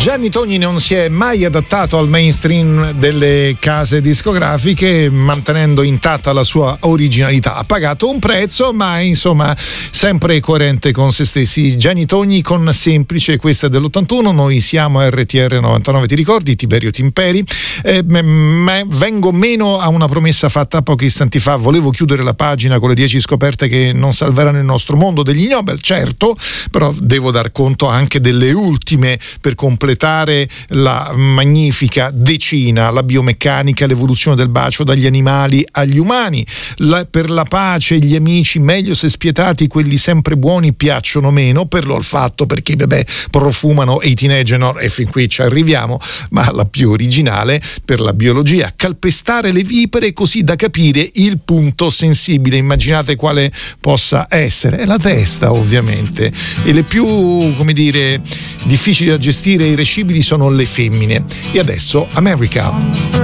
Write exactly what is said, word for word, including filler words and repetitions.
Gianni Togni non si è mai adattato al mainstream delle case discografiche, mantenendo intatta la sua originalità. Ha pagato un prezzo, ma insomma sempre coerente con se stessi. Gianni Togni con Semplice, questa è dell'ottantuno. Noi siamo a R T R novantanove, ti ricordi? Tiberio Timperi. Eh, m- vengo meno a una promessa fatta pochi istanti fa. Volevo chiudere la pagina con le dieci scoperte che non salveranno il nostro mondo degli Nobel, certo, però devo dar conto anche delle ultime per completare la magnifica decina: la biomeccanica, l'evoluzione del bacio dagli animali agli umani, la, per la pace, gli amici meglio se spietati, quelli sempre buoni piacciono meno, per l'olfatto perché bebè profumano e i teenager no, e fin qui ci arriviamo, ma la più originale per la biologia: calpestare le vipere così da capire il punto sensibile. Immaginate quale possa essere. È la testa, ovviamente, e le più, come dire, difficili da gestire e irascibili sono le femmine. E adesso America.